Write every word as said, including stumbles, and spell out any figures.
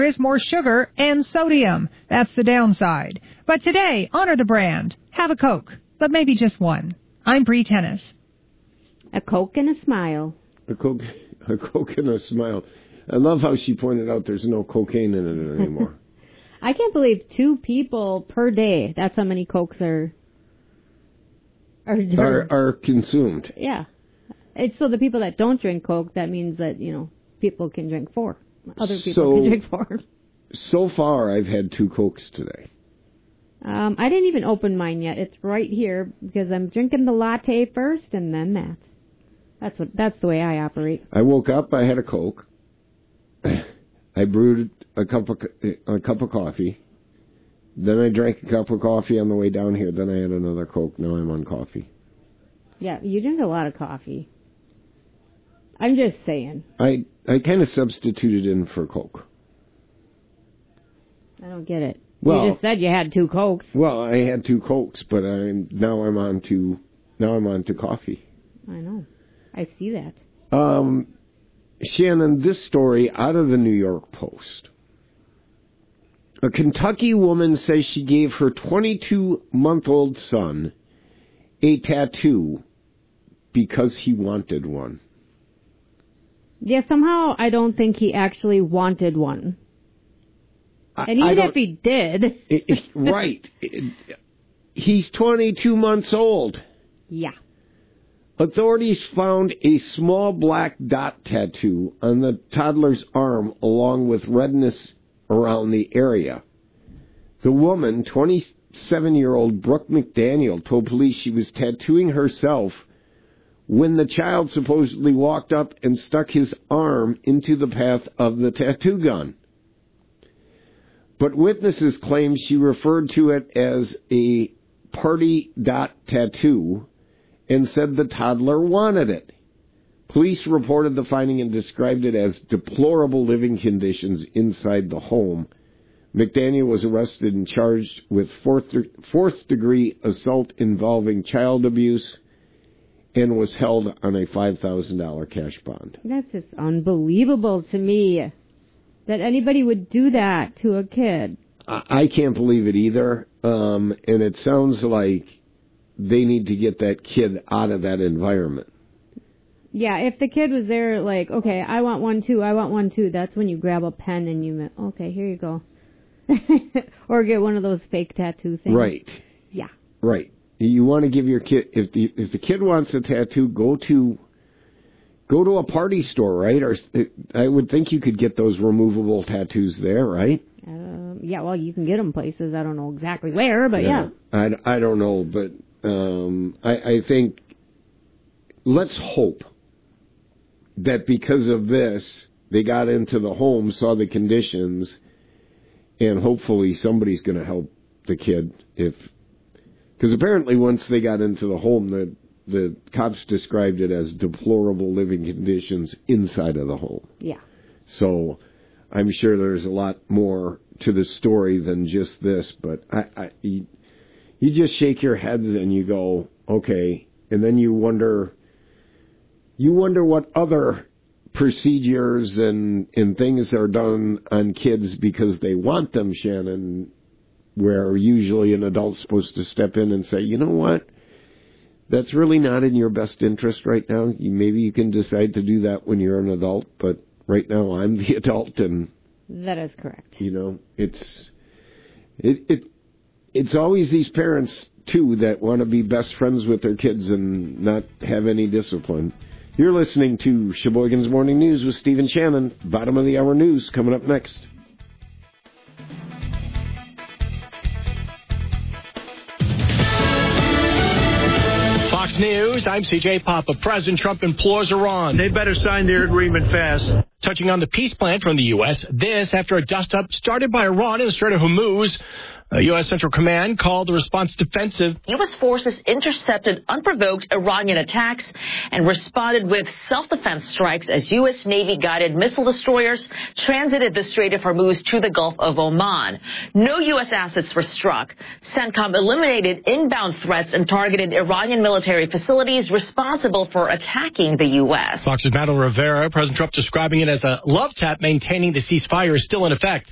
there is more sugar and sodium. That's the downside. But today, honor the brand. Have a Coke, but maybe just one. I'm Bree Tennis. A Coke and a smile. A Coke, a Coke and a smile. I love how she pointed out there's no cocaine in it anymore. I can't believe two people per day. That's how many Cokes are are are, are consumed. Yeah. It's so the people that don't drink Coke, that means that, you know, people can drink four. Other people so, can drink four. So far, I've had two Cokes today. Um, I didn't even open mine yet. It's right here because I'm drinking the latte first and then that. That's what. That's the way I operate. I woke up. I had a Coke. I brewed a cup of a cup of coffee. Then I drank a cup of coffee on the way down here. Then I had another Coke. Now I'm on coffee. Yeah, you drink a lot of coffee. I'm just saying. I I kind of substituted in for Coke. I don't get it. Well, you just said you had two Cokes. Well, I had two Cokes, but I'm now I'm on to now I'm on to coffee. I know. I see that. Um, Shannon, this story out of the New York Post. A Kentucky woman says she gave her twenty-two-month-old son a tattoo because he wanted one. Yeah, somehow I don't think he actually wanted one. And even if he did... it, it, right. It, he's twenty-two months old. Yeah. Authorities found a small black dot tattoo on the toddler's arm along with redness around the area. The woman, twenty-seven-year-old Brooke McDaniel, told police she was tattooing herself when the child supposedly walked up and stuck his arm into the path of the tattoo gun. But witnesses claim she referred to it as a party dot tattoo and said the toddler wanted it. Police reported the finding and described it as deplorable living conditions inside the home. McDaniel was arrested and charged with fourth, fourth degree assault involving child abuse and was held on a five thousand dollars cash bond. That's just unbelievable to me that anybody would do that to a kid. I, I can't believe it either. Um, and it sounds like they need to get that kid out of that environment. Yeah, if the kid was there like, okay, I want one too, I want one too, that's when you grab a pen and you, okay, here you go. Or get one of those fake tattoo things. Right. Yeah. Right. You want to give your kid, if the if the kid wants a tattoo, go to go to a party store, right? Or I would think you could get those removable tattoos there, right? Um, yeah, well, you can get them places. I don't know exactly where, but yeah. yeah. I, I don't know, but um, I, I think let's hope that because of this, they got into the home, saw the conditions, and hopefully somebody's going to help the kid if... Because apparently once they got into the home, the the cops described it as deplorable living conditions inside of the home. Yeah. So I'm sure there's a lot more to the story than just this, but I, I you, you just shake your heads and you go, okay, and then you wonder, you wonder what other procedures and, and things are done on kids because they want them, Shannon, where usually an adult's supposed to step in and say, you know what, that's really not in your best interest right now. You, maybe you can decide to do that when you're an adult, but right now I'm the adult, and that is correct. You know, it's it it it's always these parents too that want to be best friends with their kids and not have any discipline. You're listening to Sheboygan's Morning News with Steve and Shannon. Bottom of the hour news coming up next. Fox News, I'm C J Papa. President Trump implores Iran. They better sign their agreement fast. Touching on the peace plan from the U S, this after a dust-up started by Iran in the Strait of Hormuz. A U S Central Command called the response defensive. U S forces intercepted unprovoked Iranian attacks and responded with self-defense strikes as U S Navy-guided missile destroyers transited the Strait of Hormuz to the Gulf of Oman. No U S assets were struck. CENTCOM eliminated inbound threats and targeted Iranian military facilities responsible for attacking the U S. Fox's Madeline Rivera, President Trump describing it as a love tap, maintaining the ceasefire is still in effect.